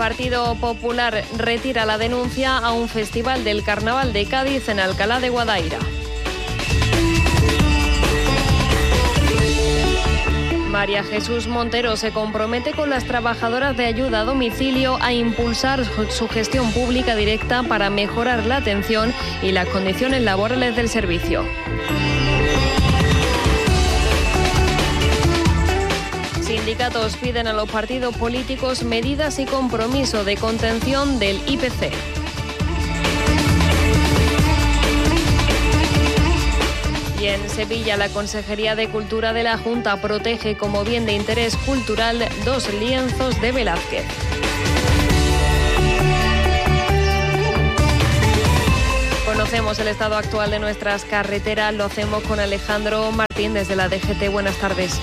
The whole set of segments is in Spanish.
Partido Popular retira la denuncia a un festival del Carnaval de Cádiz en Alcalá de Guadaira. María Jesús Montero se compromete con las trabajadoras de ayuda a domicilio a impulsar su gestión pública directa para mejorar la atención y las condiciones laborales del servicio. Sindicatos piden a los partidos políticos medidas y compromiso de contención del IPC. Y en Sevilla, la Consejería de Cultura de la Junta protege como bien de interés cultural 2 lienzos de Velázquez. Conocemos el estado actual de nuestras carreteras, lo hacemos con Alejandro Martín desde la DGT. Buenas tardes.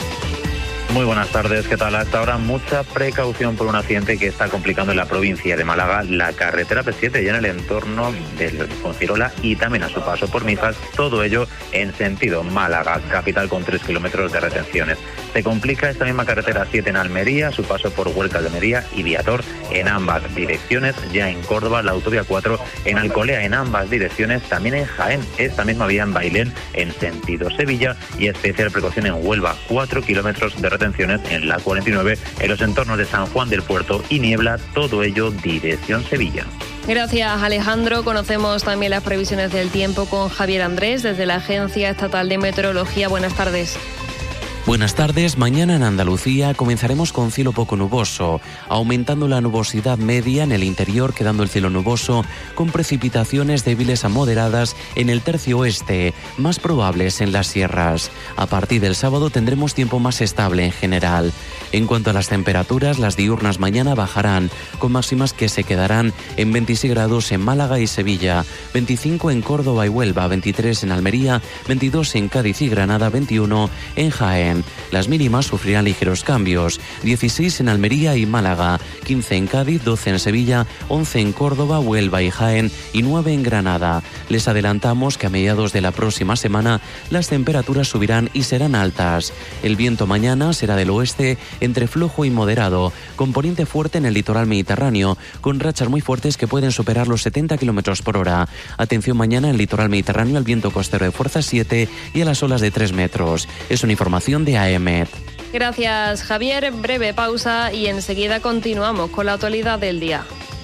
Muy buenas tardes, ¿qué tal? Hasta ahora mucha precaución por un accidente que está complicando en la provincia de Málaga la carretera P7 y en el entorno del Fuengirola y también a su paso por Mijas, todo ello en sentido Málaga, capital, con 3 kilómetros de retenciones. Se complica esta misma carretera 7 en Almería, a su paso por Huerca de Almería y Viator en ambas direcciones, ya en Córdoba la autovía 4 en Alcolea en ambas direcciones, también en Jaén, esta misma vía en Bailén en sentido Sevilla y especial precaución en Huelva, 4 kilómetros de retenciones en la 49 en los entornos de San Juan del Puerto y Niebla, todo ello dirección Sevilla. Gracias, Alejandro. Conocemos también las previsiones del tiempo con Javier Andrés desde la Agencia Estatal de Meteorología. Buenas tardes. Buenas tardes. Mañana en Andalucía comenzaremos con cielo poco nuboso, aumentando la nubosidad media en el interior, quedando el cielo nuboso con precipitaciones débiles a moderadas en el tercio oeste, más probables en las sierras. A partir del sábado tendremos tiempo más estable en general. En cuanto a las temperaturas, las diurnas mañana bajarán, con máximas que se quedarán en 26 grados en Málaga y Sevilla, 25 en Córdoba y Huelva, 23 en Almería, 22 en Cádiz y Granada, 21 en Jaén. Las mínimas sufrirán ligeros cambios, 16 en Almería y Málaga, 15 en Cádiz, 12 en Sevilla, 11 en Córdoba, Huelva y Jaén y 9 en Granada. Les adelantamos que a mediados de la próxima semana las temperaturas subirán y serán altas. El viento mañana será del oeste entre flojo y moderado, componente fuerte en el litoral mediterráneo, con rachas muy fuertes que pueden superar los 70 km por hora. Atención mañana en el litoral mediterráneo al viento costero de fuerza 7 y a las olas de 3 metros. Es una información de AEMET. Gracias, Javier. Breve pausa y enseguida continuamos con la actualidad del día.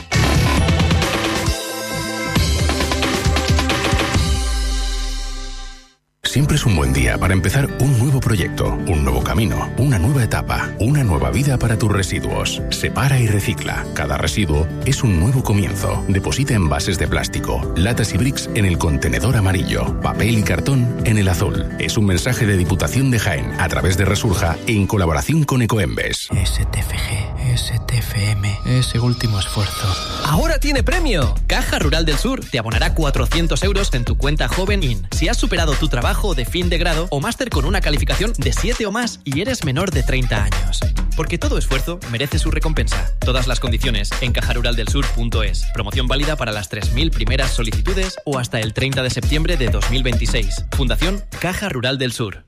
Siempre es un buen día para empezar un nuevo proyecto, un nuevo camino, una nueva etapa, una nueva vida para tus residuos. Separa y recicla. Cada residuo es un nuevo comienzo. Deposita envases de plástico, latas y bricks en el contenedor amarillo, papel y cartón en el azul. Es un mensaje de Diputación de Jaén a través de Resurja en colaboración con Ecoembes. STFG, STFM, ese último esfuerzo. ¡Ahora tiene premio! Caja Rural del Sur te abonará 400 euros en tu cuenta Joven In si has superado tu trabajo de fin de grado o máster con una calificación de 7 o más y eres menor de 30 años. Porque todo esfuerzo merece su recompensa. Todas las condiciones en cajaruraldelsur.es. Promoción válida para las 3.000 primeras solicitudes o hasta el 30 de septiembre de 2026. Fundación Caja Rural del Sur.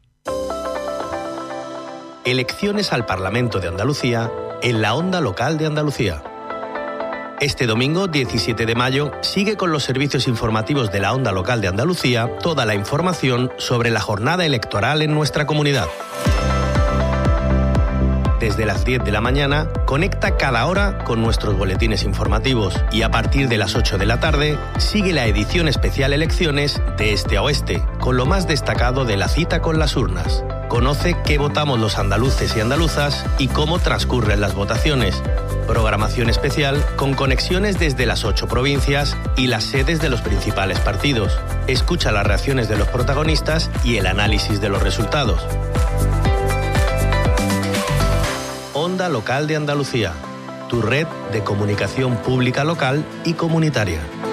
Elecciones al Parlamento de Andalucía en la Onda Local de Andalucía. Este domingo, 17 de mayo, sigue con los servicios informativos de la Onda Local de Andalucía toda la información sobre la jornada electoral en nuestra comunidad. Desde las 10 de la mañana, conecta cada hora con nuestros boletines informativos y a partir de las 8 de la tarde, sigue la edición especial Elecciones de Este a Oeste, con lo más destacado de la cita con las urnas. Conoce qué votamos los andaluces y andaluzas y cómo transcurren las votaciones. Programación especial con conexiones desde las 8 provincias y las sedes de los principales partidos. Escucha las reacciones de los protagonistas y el análisis de los resultados. Onda Local de Andalucía, tu red de comunicación pública local y comunitaria.